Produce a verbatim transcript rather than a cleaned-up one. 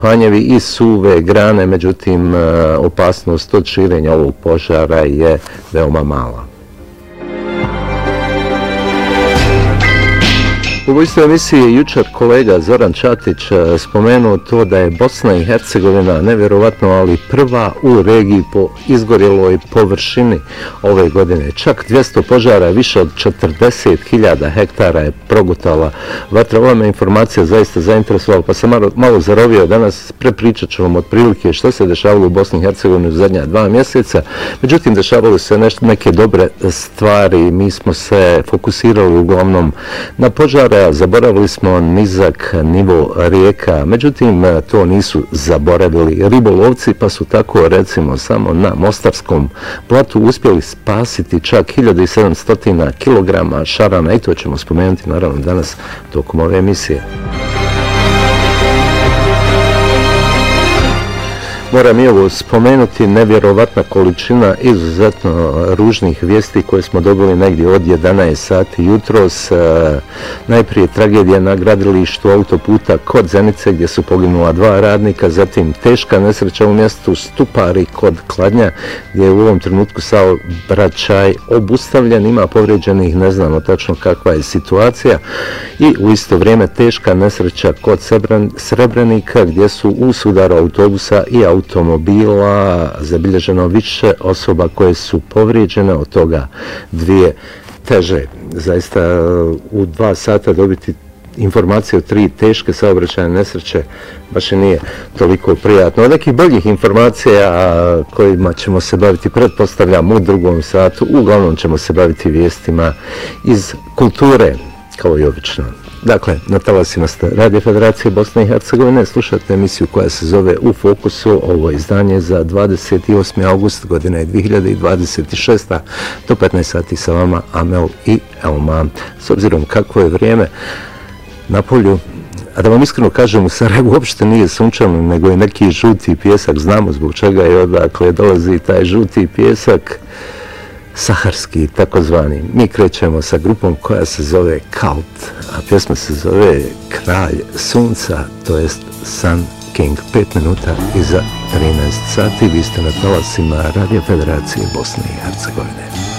panjevi i suve grane, međutim opasnost od širenja ovog požara je veoma mala. U ovoj istoj emisiji je jučer kolega Zoran Čatić spomenuo to da je Bosna i Hercegovina nevjerovatno, ali prva u regiji po izgorjeloj površini ove godine. Čak dvjesto požara, više od četrdeset hiljada hektara je progutala vatra. Ova me informacija zaista zainteresovala, pa sam malo, malo zarovio danas. Prepričat ću vam otprilike što se dešavalo u Bosni i Hercegovini u zadnja dva mjeseca. Međutim, dešavalo se nešto, neke dobre stvari. Mi smo se fokusirali uglavnom na požare, zaboravili smo nizak nivo rijeka, međutim to nisu zaboravili ribolovci, pa su tako recimo samo na Mostarskom platu uspjeli spasiti čak hiljadu sedamsto kilograma šarana i to ćemo spomenuti naravno danas tokom ove emisije. Moram i ovo spomenuti, nevjerovatna količina izuzetno ružnih vijesti koje smo dobili negdje od jedanaest sati jutros. Najprije tragedija na gradilištu autoputa kod Zenice gdje su poginula dva radnika, zatim teška nesreća u mjestu Stupari kod Kladnja gdje je u ovom trenutku saobraćaj obustavljen, ima povrijeđenih, ne znamo tačno kakva je situacija, i u isto vrijeme teška nesreća kod Srebrenika gdje su u sudaru autobusa i autobusa automobila zabilježeno više osoba koje su povrijeđene, od toga dvije teže. Zaista u dva sata dobiti informacije o tri teške saobraćajne nesreće baš i nije toliko prijatno. Od nekih boljih informacija kojima ćemo se baviti, pretpostavljam, u drugom satu, uglavnom ćemo se baviti vijestima iz kulture, kao i obično. Dakle, na talasima ste Radio Federacije Bosne i Hercegovine, slušate emisiju koja se zove U fokusu, ovo izdanje za dvadeset osmi august godine dvije hiljade dvadeset šeste. Do petnaest sati sa vama Amel i Elma. S obzirom kako je vrijeme na polju, a da vam iskreno kažem, u Sarajevu uopšte nije sunčano, nego je neki žuti pjesak, znamo zbog čega je odakle dolazi taj žuti pjesak, saharski takozvani. Mi krećemo sa grupom koja se zove Kalt, a pjesma se zove Kralj sunca, to jest Sun King. Pet minuta iza trinaest sati, vi ste na talasima Radio Federacije Bosne i Hercegovine.